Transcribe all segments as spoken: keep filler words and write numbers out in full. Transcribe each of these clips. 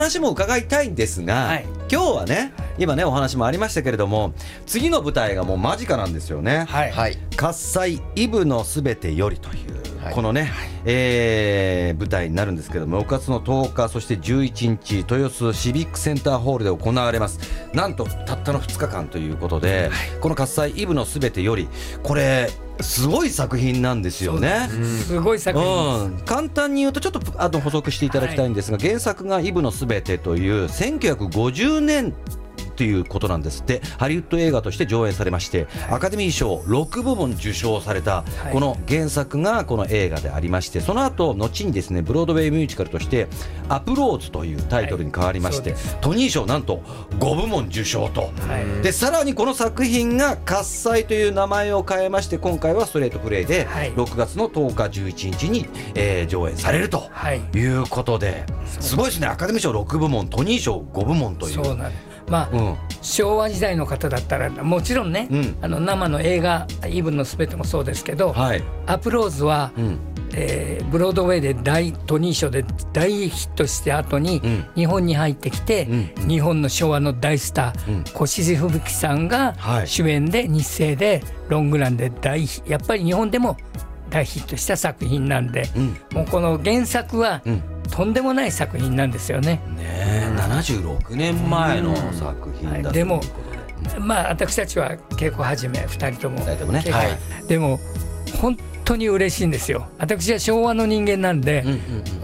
話も伺いたいんですが、はい、今日はね今ねお話もありましたけれども次の舞台がもう間近なんですよね、はいはい、喝采イブのすべてよりという、はい、このね、はいえー、舞台になるんですけどもろくがつのとおかそしてじゅういちにち豊洲シビックセンターホールで行われます。なんとたったのふつかかんということで、はい、この喝采イブのすべてよりこれすごい作品なんですよね。 すごい作品です、 うん、簡単に言うとちょっとあの補足していただきたいんですが、はい、原作がイブのすべてというせんきゅうひゃくごじゅうねんということなんですって。ハリウッド映画として上演されまして、はい、アカデミー賞ろくぶもん受賞されたこの原作がこの映画でありまして、その後後にですねブロードウェイミュージカルとしてアプローズというタイトルに変わりまして、はい、トニー賞なんとごぶもん受賞と、はい、でさらにこの作品が喝采という名前を変えまして今回はストレートプレイでろくがつのとおかじゅういちにちに、えー、上演されるということで、はい、すごいですね。アカデミー賞ろくぶもんトニー賞ごぶもんという。 そうなんです。まあうん、昭和時代の方だったらもちろんね、うん、あの生の映画イブのすべてもそうですけど、はい、アプローズは、うんえー、ブロードウェイで大トニー賞で大ヒットして後に、うん、日本に入ってきて、うん、日本の昭和の大スター、うん、越路吹雪さんが主演で日生でロングランで大やっぱり日本でも大ヒットした作品なんで、うん、もうこの原作は、うんとんでもない作品なんですよ ね, ねななじゅうろくねんまえの作品だ、うんはい、 でもまあ私たちは稽古始めふたりとも、 ともねはい、 でも本当に嬉しいんですよ。私は昭和の人間なんで、うんうんうん、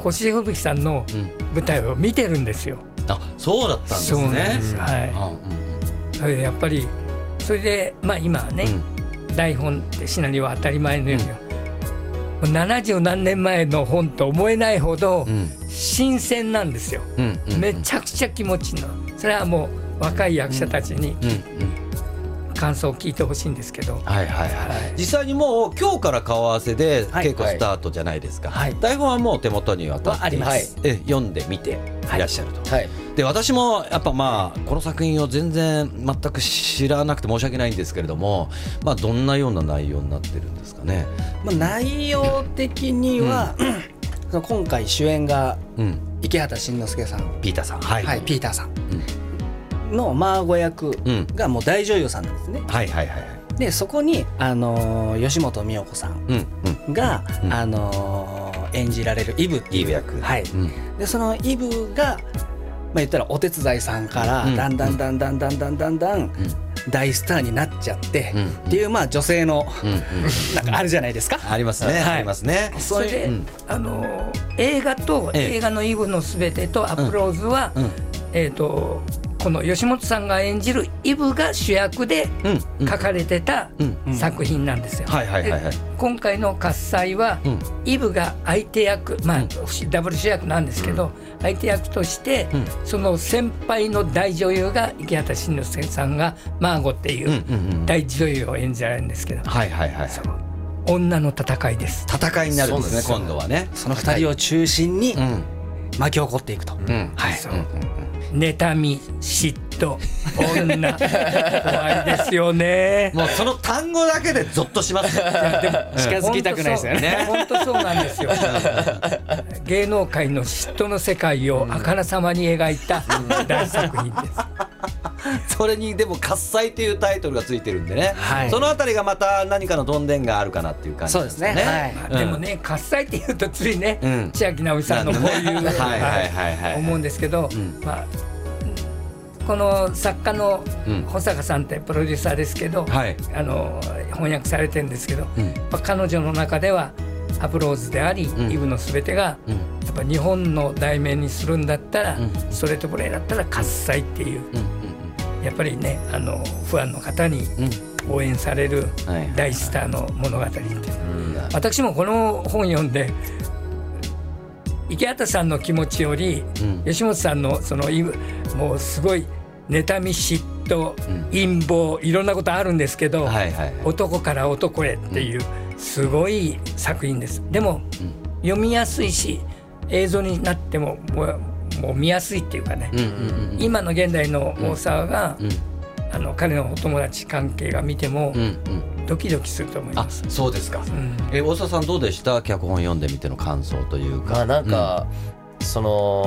越路吹雪さんの舞台を見てるんですよ、 うん、あそうだったんですね。そうなんです、 はい、うん、それでやっぱりそれでまあ今はね、うん、台本ってシナリオは当たり前のように、うんななじゅうなんねんまえの本と思えないほど新鮮なんですよ、うんうんうん、めちゃくちゃ気持ちいいの。それはもう若い役者たちに感想を聞いてほしいんですけど、 はいはいはいはい、実際にもう今日から顔合わせで稽古スタートじゃないですか、はいはい、台本はもう手元にはあります、 はい、読んでみていらっしゃると、はい、で私もやっぱまあこの作品を全然全く知らなくて申し訳ないんですけれども、まあ、どんなような内容になってるんですかね。 まあ、内容的には、うん、今回主演が池畑慎之介さん、 ピーターさん、はいはい、ピーターさんのマーゴ役がもう大女優さんなんですね、 うん、はいはいはい。 でそこに、あのー、吉本美代子さんが、うんうん、あのー、演じられるイブっていう役、はい、うん、でそのイブが、まあ、言ったらお手伝いさんからだんだんだんだんだんだんだんだん大スターになっちゃって、うん、っていうまあ女性の、うんうん、なんかあるじゃないですか。 ありますね、はい、ありますね。 それで、うん、あの映画と、ええ、映画のイブのすべてとアプローズは、うんうん、えーとこの吉本さんが演じるイブが主役で書かれてた作品なんですよ。今回の喝采は、うん、イブが相手役、まあ、うん、ダブル主役なんですけど、うん、相手役として、うん、その先輩の大女優が池畑慎之介さんがマーゴっていう大女優を演じられるんですけど、 はいはいはい、その女の戦いです。 戦いになるんですね。今度はねそのふたりを中心に巻き起こっていくと、うん、はい、そう、うんうん、妬み嫉妬女怖いですよね。 もうその単語だけでゾッとしますよ。いやでも近づきたくないですよね。 本当そうなんですよ。芸能界の嫉妬の世界をあからさまに描いた大作品です。 それにでも喝采というタイトルがついてるんでね、はい、そのあたりがまた何かのどんでんがあるかなっていう感じですね。そうですね、 はい、うん、でもね喝采っていうとついね、うん、千秋直美さんのこういう思うんですけど、うん、まあこの作家の保坂さんってプロデューサーですけど、うん、あの翻訳されてるんですけど、うん、まあ、彼女の中ではアプローズであり、うん、イブのすべてが、うん、やっぱ日本の題名にするんだったら、うん、ストレートプレイだったら喝采っていう、うんうんうん、やっぱりねあのファンの方に応援される大スターの物語って、うん、私もこの本読んで池畑さんの気持ちより、うん、吉本さんのそのもうすごい妬み嫉妬、うん、陰謀いろんなことあるんですけど、はいはいはい、男から男へっていうすごい作品です。でも、うん、読みやすいし映像になってももう、もう見やすいっていうかね、うんうんうん、今の現代の大沢が、うんうん、あの彼のお友達関係が見ても、うんうん、ドキドキすると思います。 あ、そうですか、うん、え大沢さんどうでした？脚本読んでみての感想というか。 まあなんか、うん、その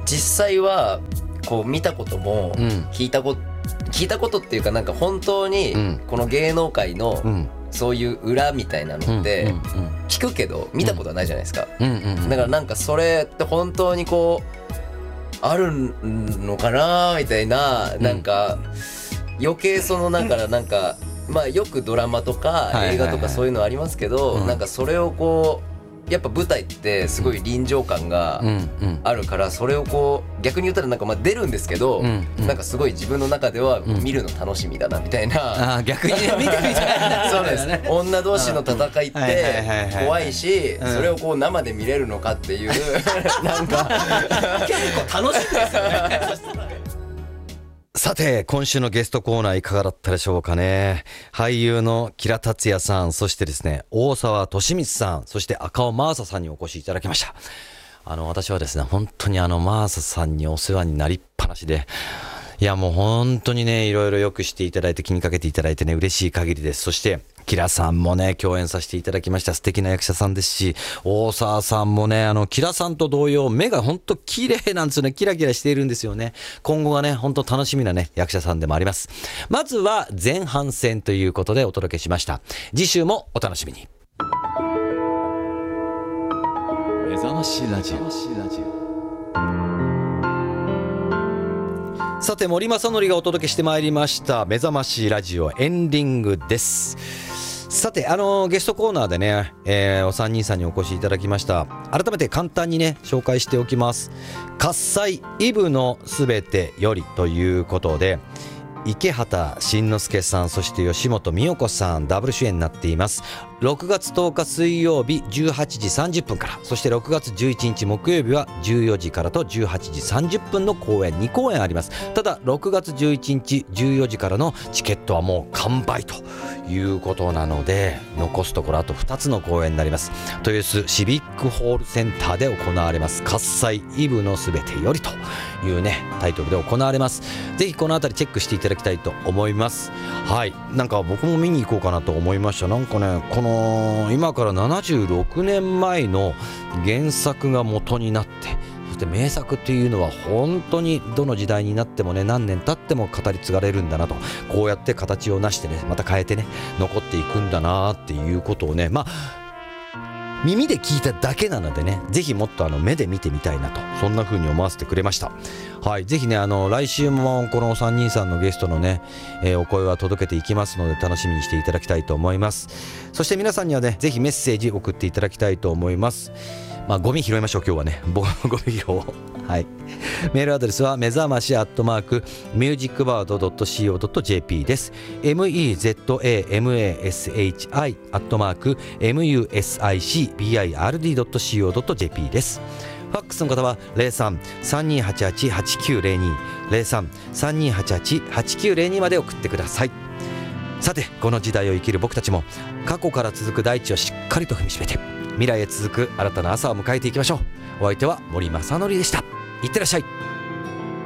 実際はこう見たことも聞いたこと、うん、聞いたことっていうかなんか本当にこの芸能界のそういう裏みたいなのって聞くけど見たことはないじゃないですか。だからなんかそれって本当にこうあるのかなみたいな、なんか余計そのだからなんかまあよくドラマとか映画とかそういうのありますけど、なんかそれをこうやっぱ舞台ってすごい臨場感があるから、それをこう逆に言ったらなんかまあ出るんですけど、なんかすごい自分の中では見るの楽しみだなみたいな、 あ逆にね見てみたいなそうです、女同士の戦いって怖いし、それをこう生で見れるのかっていうなんか結構楽しいですよね。 さて今週のゲストコーナーいかがだったでしょうかね。俳優の木田達也さん、そしてですね大沢寿光さん、そして赤尾真麻さんにお越しいただきました。あの私はですね本当にあの真麻さんにお世話になりっぱなしで、いやもう本当にねいろいろよくしていただいて気にかけていただいてね嬉しい限りです。そして木田さんもね共演させていただきました。素敵な役者さんですし、大沢さんもねあの木田さんと同様目が本当綺麗なんですよね。キラキラしているんですよね。今後がね本当楽しみなね役者さんでもあります。まずは前半戦ということでお届けしました。次週もお楽しみに。目覚ましラジオ。さて森正則がお届けしてまいりました目覚ましラジオエンディングです。さてあのゲストコーナーでね、えー、お三人さんにお越しいただきました。改めて簡単にね紹介しておきます。喝采イブのすべてよりということで池畑慎之介さん、そして吉本美代子さんダブル主演になっています。ろくがつとおか水曜日じゅうはちじさんじゅっぷんから、そしてろくがつじゅういちにち木曜日はじゅうよじからとじゅうはちじさんじゅっぷんの公演にこうえんあります。ただろくがつじゅういちにちじゅうよじからのチケットはもう完売ということなので、残すところあとふたつの公演になります。豊洲シビックホールセンターで行われます喝采イブのすべてよりというねタイトルで行われます。ぜひこのあたりチェックしていただきたいと思います。はい、なんか僕も見に行こうかなと思いました。なんかねこの今からななじゅうろくねんまえの原作が元になって、そして名作っていうのは本当にどの時代になってもね何年経っても語り継がれるんだなと、こうやって形を成してねまた変えてね残っていくんだなっていうことをね、まあ耳で聞いただけなのでね、ぜひもっとあの目で見てみたいなと、そんな風に思わせてくれました。はい、ぜひねあの来週もこのさんにんさんのゲストのね、えー、お声は届けていきますので楽しみにしていただきたいと思います。そして皆さんにはねぜひメッセージ送っていただきたいと思います。まあゴミ拾いましょう今日はね、僕のゴミ拾おう。はい、メールアドレスは目覚ましアットマークミュージックバードドットシーオードットジェーピー です。 メザマシ アットマーク ミューシックバードドットシーオードットジェーピー です。ファックスの方は ゼロさん さんにーはちはち はちきゅうゼロに ゼロさん さんにーはちはち はちきゅうゼロにまで送ってください。さてこの時代を生きる僕たちも過去から続く大地をしっかりと踏みしめて未来へ続く新たな朝を迎えていきましょう。お相手は森正則でした。いってらっしゃい。